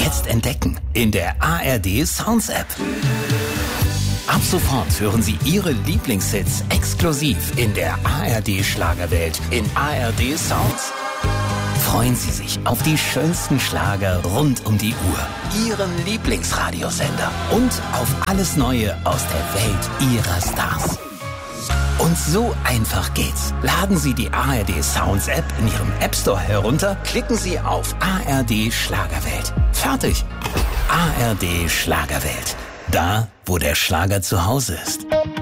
jetzt entdecken in der ARD Sounds App. Ab sofort hören Sie Ihre Lieblingshits exklusiv in der ARD Schlagerwelt in ARD Sounds. Freuen Sie sich auf die schönsten Schlager rund um die Uhr, Ihren Lieblingsradiosender und auf alles Neue aus der Welt Ihrer Stars. Und so einfach geht's. Laden Sie die ARD Sounds App in Ihrem App Store herunter, klicken Sie auf ARD Schlagerwelt. Fertig. ARD Schlagerwelt. Da, wo der Schlager zu Hause ist.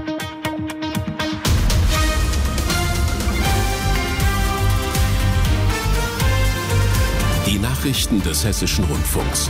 Die Nachrichten des Hessischen Rundfunks.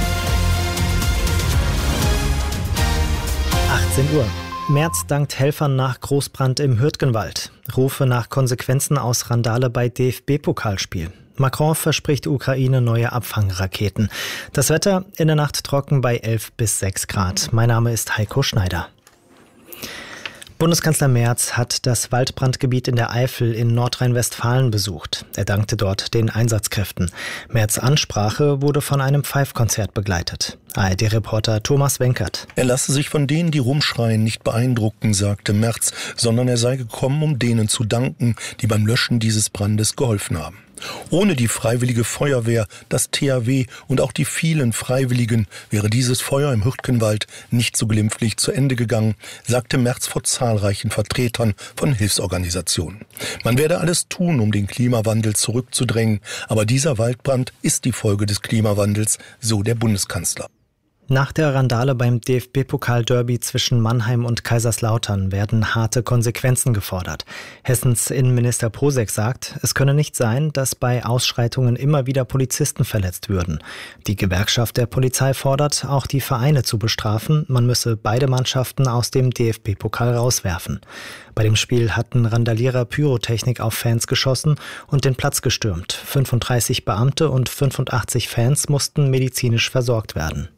18 Uhr. Merz dankt Helfern nach Großbrand im Hürtgenwald. Rufe nach Konsequenzen aus Randale bei DFB-Pokalspiel. Macron verspricht Ukraine neue Abfangraketen. Das Wetter in der Nacht trocken bei 11 bis 6 Grad. Mein Name ist Heiko Schneider. Bundeskanzler Merz hat das Waldbrandgebiet in der Eifel in Nordrhein-Westfalen besucht. Er dankte dort den Einsatzkräften. Merz' Ansprache wurde von einem Pfeifkonzert begleitet. ARD-Reporter Thomas Wenkert. Er lasse sich von denen, die rumschreien, nicht beeindrucken, sagte Merz, sondern er sei gekommen, um denen zu danken, die beim Löschen dieses Brandes geholfen haben. Ohne die Freiwillige Feuerwehr, das THW und auch die vielen Freiwilligen wäre dieses Feuer im Hürtgenwald nicht so glimpflich zu Ende gegangen, sagte Merz vor zahlreichen Vertretern von Hilfsorganisationen. Man werde alles tun, um den Klimawandel zurückzudrängen, aber dieser Waldbrand ist die Folge des Klimawandels, so der Bundeskanzler. Nach der Randale beim DFB-Pokal-Derby zwischen Mannheim und Kaiserslautern werden harte Konsequenzen gefordert. Hessens Innenminister Posek sagt, es könne nicht sein, dass bei Ausschreitungen immer wieder Polizisten verletzt würden. Die Gewerkschaft der Polizei fordert, auch die Vereine zu bestrafen. Man müsse beide Mannschaften aus dem DFB-Pokal rauswerfen. Bei dem Spiel hatten Randalierer Pyrotechnik auf Fans geschossen und den Platz gestürmt. 35 Beamte und 85 Fans mussten medizinisch versorgt werden.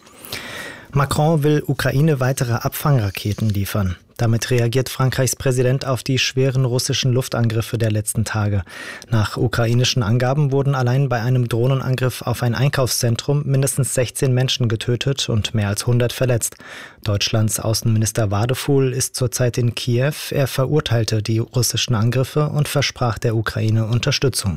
Macron will Ukraine weitere Abfangraketen liefern. Damit reagiert Frankreichs Präsident auf die schweren russischen Luftangriffe der letzten Tage. Nach ukrainischen Angaben wurden allein bei einem Drohnenangriff auf ein Einkaufszentrum mindestens 16 Menschen getötet und mehr als 100 verletzt. Deutschlands Außenminister Wadefuhl ist zurzeit in Kiew. Er verurteilte die russischen Angriffe und versprach der Ukraine Unterstützung.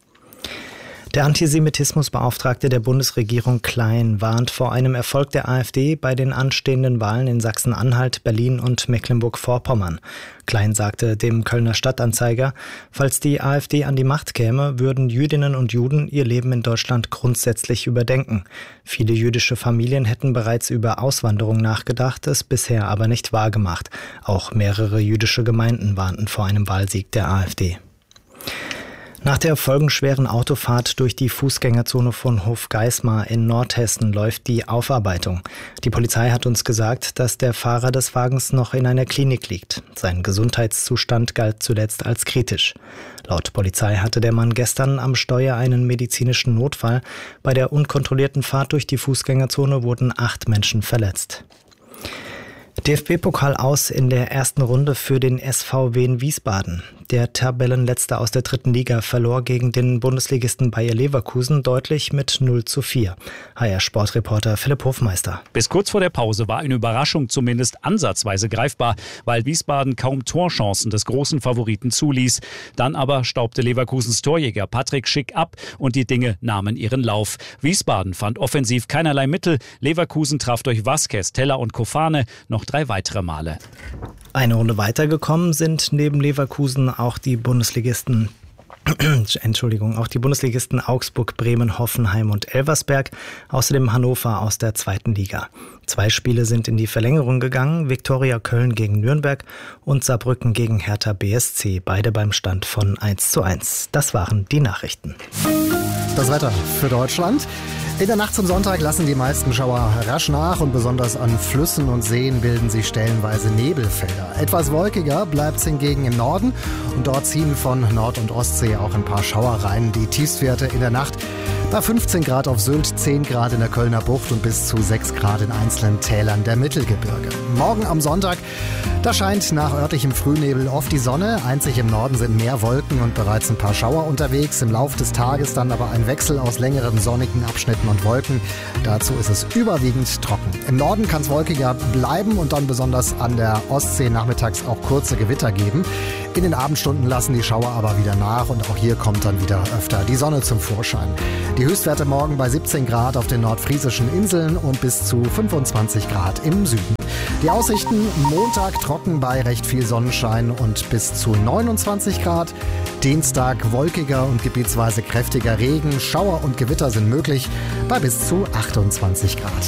Der Antisemitismusbeauftragte der Bundesregierung Klein warnt vor einem Erfolg der AfD bei den anstehenden Wahlen in Sachsen-Anhalt, Berlin und Mecklenburg-Vorpommern. Klein sagte dem Kölner Stadtanzeiger, falls die AfD an die Macht käme, würden Jüdinnen und Juden ihr Leben in Deutschland grundsätzlich überdenken. Viele jüdische Familien hätten bereits über Auswanderung nachgedacht, es bisher aber nicht wahrgemacht. Auch mehrere jüdische Gemeinden warnten vor einem Wahlsieg der AfD. Nach der folgenschweren Autofahrt durch die Fußgängerzone von Hofgeismar in Nordhessen läuft die Aufarbeitung. Die Polizei hat uns gesagt, dass der Fahrer des Wagens noch in einer Klinik liegt. Sein Gesundheitszustand galt zuletzt als kritisch. Laut Polizei hatte der Mann gestern am Steuer einen medizinischen Notfall. Bei der unkontrollierten Fahrt durch die Fußgängerzone wurden 8 Menschen verletzt. DFB-Pokal aus in der ersten Runde für den SV Wien Wiesbaden. Der Tabellenletzte aus der 3. Liga verlor gegen den Bundesligisten Bayer Leverkusen deutlich mit 0:4. HR-Sportreporter Philipp Hofmeister. Bis kurz vor der Pause war eine Überraschung zumindest ansatzweise greifbar, weil Wiesbaden kaum Torchancen des großen Favoriten zuließ. Dann aber staubte Leverkusens Torjäger Patrick Schick ab und die Dinge nahmen ihren Lauf. Wiesbaden fand offensiv keinerlei Mittel. Leverkusen traf durch Vazquez, Teller und Kofane noch 3 weitere Male. Eine Runde weitergekommen sind neben Leverkusen auch die Bundesligisten Augsburg, Bremen, Hoffenheim und Elversberg, außerdem Hannover aus der 2. Liga. 2 Spiele sind in die Verlängerung gegangen, Viktoria Köln gegen Nürnberg und Saarbrücken gegen Hertha BSC, beide beim Stand von 1:1. Das waren die Nachrichten. Das Wetter für Deutschland. In der Nacht zum Sonntag lassen die meisten Schauer rasch nach und besonders an Flüssen und Seen bilden sich stellenweise Nebelfelder. Etwas wolkiger bleibt es hingegen im Norden und dort ziehen von Nord- und Ostsee auch ein paar Schauer rein. Die Tiefstwerte in der Nacht Bei 15 Grad auf Sylt, 10 Grad in der Kölner Bucht und bis zu 6 Grad in einzelnen Tälern der Mittelgebirge. Morgen am Sonntag, da scheint nach örtlichem Frühnebel oft die Sonne. Einzig im Norden sind mehr Wolken und bereits ein paar Schauer unterwegs. Im Laufe des Tages dann aber ein Wechsel aus längeren sonnigen Abschnitten und Wolken. Dazu ist es überwiegend trocken. Im Norden kann es wolkiger bleiben und dann besonders an der Ostsee nachmittags auch kurze Gewitter geben. In den Abendstunden lassen die Schauer aber wieder nach und auch hier kommt dann wieder öfter die Sonne zum Vorschein. Die Höchstwerte morgen bei 17 Grad auf den nordfriesischen Inseln und bis zu 25 Grad im Süden. Die Aussichten: Montag trocken bei recht viel Sonnenschein und bis zu 29 Grad. Dienstag wolkiger und gebietsweise kräftiger Regen. Schauer und Gewitter sind möglich bei bis zu 28 Grad.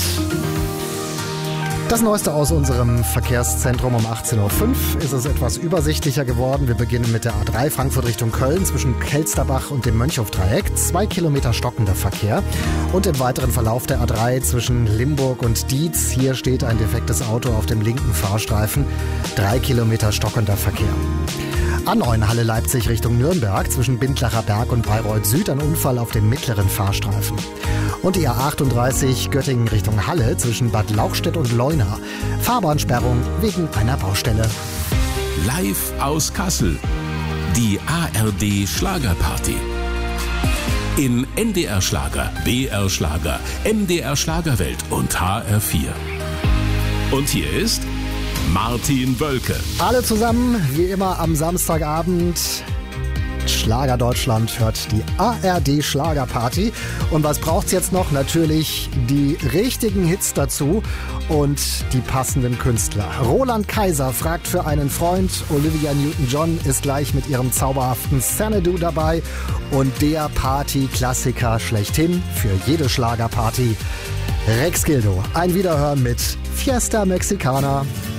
Das Neueste aus unserem Verkehrszentrum um 18.05 Uhr ist es etwas übersichtlicher geworden. Wir beginnen mit der A3 Frankfurt Richtung Köln zwischen Kelsterbach und dem Mönchhofdreieck. 2 Kilometer stockender Verkehr. Und im weiteren Verlauf der A3 zwischen Limburg und Dietz. Hier steht ein defektes Auto auf dem linken Fahrstreifen. 3 Kilometer stockender Verkehr. A9 Halle Leipzig Richtung Nürnberg zwischen Bindlacher Berg und Bayreuth Süd ein Unfall auf dem mittleren Fahrstreifen. Und die A38 Göttingen Richtung Halle zwischen Bad Lauchstädt und Leuna. Fahrbahnsperrung wegen einer Baustelle. Live aus Kassel. Die ARD Schlagerparty. In NDR Schlager, BR Schlager, MDR Schlagerwelt und HR4. Und hier ist Martin Wölke. Alle zusammen, wie immer am Samstagabend. Schlager Deutschland hört die ARD Schlagerparty. Und was braucht's jetzt noch? Natürlich die richtigen Hits dazu und die passenden Künstler. Roland Kaiser fragt für einen Freund. Olivia Newton-John ist gleich mit ihrem zauberhaften Xanadu dabei. Und der Party-Klassiker schlechthin für jede Schlagerparty: Rex Gildo. Ein Wiederhören mit Fiesta Mexicana.